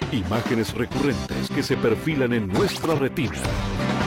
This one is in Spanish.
Imágenes recurrentes que se perfilan en nuestra retina.